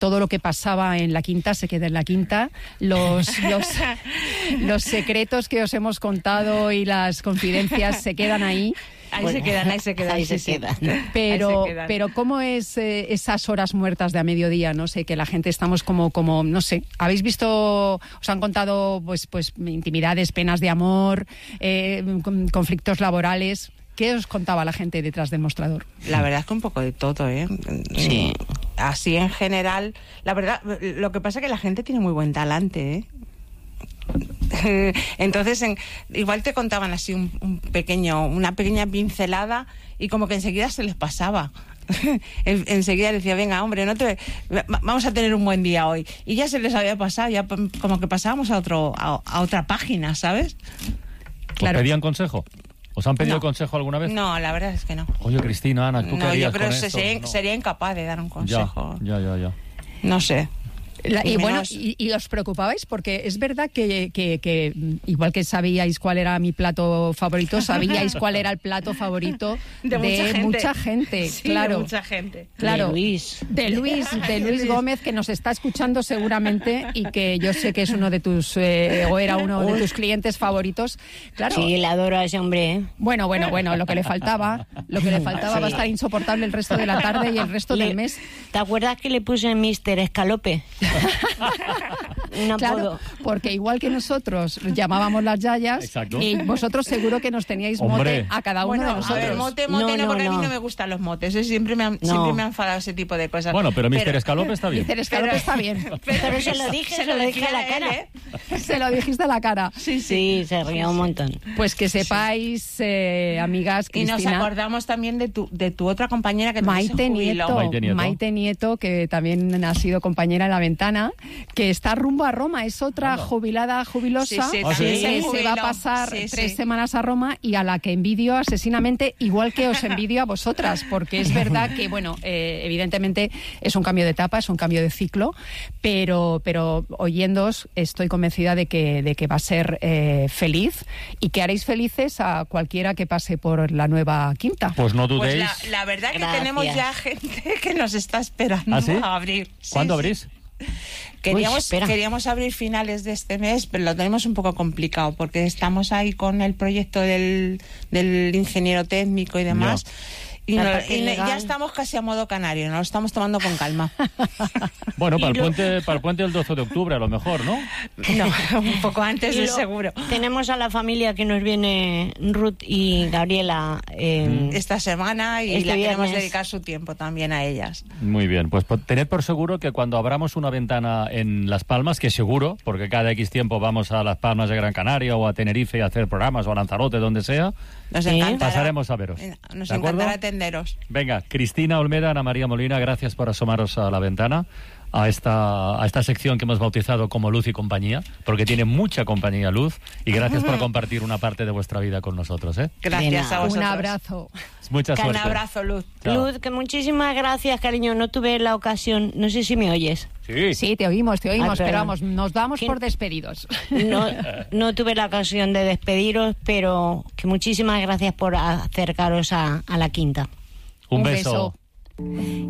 todo lo que pasaba en la quinta se queda en la quinta. Los secretos que os hemos contado y las confidencias se quedan ahí. Ahí se quedan. Pero ¿cómo es esas horas muertas de a mediodía? No sé, que la gente estamos como no sé. ¿Habéis visto, os han contado pues intimidades, penas de amor, conflictos laborales? ¿Qué os contaba la gente detrás del mostrador? La verdad es que un poco de todo, ¿eh? Sí. Así en general, la verdad, lo que pasa es que la gente tiene muy buen talante, ¿eh? Entonces igual te contaban así una pequeña pincelada y como que enseguida se les pasaba. Enseguida decía, venga hombre, vamos a tener un buen día hoy, y ya se les había pasado, ya como que pasábamos a otra página, ¿sabes? Claro. ¿Os pedían consejo? ¿Os han pedido consejo alguna vez? No, la verdad es que no. Oye, Cristina, Ana, ¿tú qué harías yo creo con que esto? sería incapaz de dar un consejo. Ya. No sé. Y bueno, ¿y os preocupabais? Porque es verdad que igual que sabíais cuál era mi plato favorito, sabíais cuál era el plato favorito de mucha gente. Sí, claro. De mucha gente. Claro. De Luis Gómez, que nos está escuchando seguramente y que yo sé que es uno de tus o era uno de tus clientes favoritos. Claro. Sí, le adoro a ese hombre, ¿eh? Bueno, lo que le faltaba va a estar insoportable el resto de la tarde y el resto del mes. ¿Te acuerdas que le puse Mr. Escalope? Un apodo. Claro, porque igual que nosotros llamábamos las yayas, exacto, y vosotros seguro que nos teníais Hombre. mote a cada uno de nosotros. A ver, mote no, porque a mí no me gustan los motes. Siempre me han enfadado ese tipo de cosas. Bueno, pero Mr. Escalope está bien. Mr. Escalope está bien. Pero se lo dije a la cara. Se lo dijiste a la cara. Sí, se rió un montón. Pues que sepáis, amigas, Cristina. Y nos acordamos también de tu otra compañera que Maite Nieto, que también ha sido compañera en La Ventana, que está rumbo a Roma. Es otra jubilosa que se va a pasar 3 semanas a Roma y a la que envidio asesinamente, igual que os envidio a vosotras, porque es verdad que, bueno, evidentemente es un cambio de etapa, es un cambio de ciclo, pero oyéndoos estoy convencida de que va a ser feliz y que haréis felices a cualquiera que pase por la nueva quinta. Pues no dudéis. Pues la verdad que tenemos ya gente que nos está esperando a abrir. ¿Cuándo abrís? Queríamos abrir finales de este mes, pero lo tenemos un poco complicado porque estamos ahí con el proyecto del ingeniero técnico y demás. Y ya estamos casi a modo canario, nos lo estamos tomando con calma. Bueno, para el puente del 12 de octubre a lo mejor, ¿no? No, un poco antes de seguro. Tenemos a la familia que nos viene Ruth y Gabriela esta semana y le queremos dedicar su tiempo también a ellas. Muy bien, pues tened por seguro que cuando abramos una ventana en Las Palmas, que seguro, porque cada X tiempo vamos a Las Palmas de Gran Canaria o a Tenerife a hacer programas o a Lanzarote, donde sea, pasaremos a veros. Nos encantará atenderos. Venga, Cristina Olmeda, Ana María Molina, gracias por asomaros a la ventana, a esta sección que hemos bautizado como Luz y Compañía, porque tiene mucha compañía Luz, y gracias por compartir una parte de vuestra vida con nosotros, ¿eh? Gracias a vosotros. Un abrazo. Mucha suerte. Un abrazo, Luz. Chao. Luz, que muchísimas gracias, cariño. No tuve la ocasión, no sé si me oyes. Sí, te oímos, pero vamos, nos damos por despedidos. No tuve la ocasión de despediros, pero que muchísimas gracias por acercaros a la quinta. Un beso.